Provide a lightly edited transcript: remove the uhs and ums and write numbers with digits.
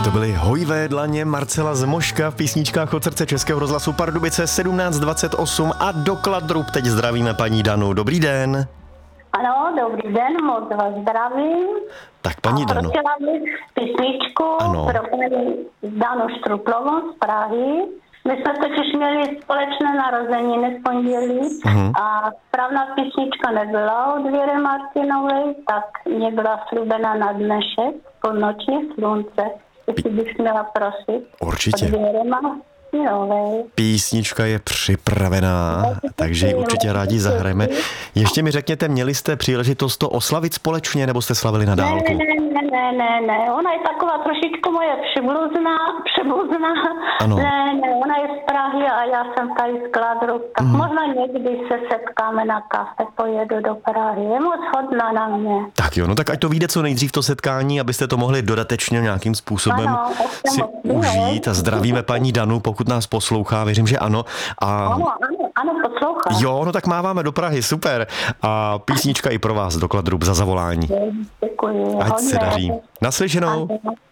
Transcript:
To byly Hojvé dlaně Marcela Zmoška v písničkách od srdce Českého rozhlasu Pardubice 17:28 a do Kladrub teď zdravíme paní Danu. Dobrý den. Ano, dobrý den, moc vás zdravím. Tak paní Dano. Prosila bych písničku pro paní Danu Štruplovou z Prahy. My jsme totiž měli společné narozeniny v pondělí a správná písnička nebyla od Věry Martinové, tak mě byla slíbena na dnešek Půlnoční slunce. Jestli bych měla prosit. Určitě. Od Věry Martinové. Písnička je připravená, takže ji určitě rádi zahrajeme. Ještě mi řekněte, měli jste příležitost to oslavit společně, nebo jste slavili na dálku? Ne, ona je taková trošičku moje přebluzná. Ano. Ne, ona je z Prahy a já jsem tady z Kladrub, tak možná někdy se setkáme na kafe, pojedu do Prahy. Je moc hodná na mě. Tak jo, no tak ať to vyjde co nejdřív to setkání, abyste to mohli dodatečně nějakým způsobem si užít a zdravíme paní Danu, pokud nás poslouchá, věřím, že ano. Ano, poslouchám. Jo, no tak máváme do Prahy, super. A písnička i pro vás do Kladrub za zavolání. Děkuji. Ať se daří. Naslyšenou.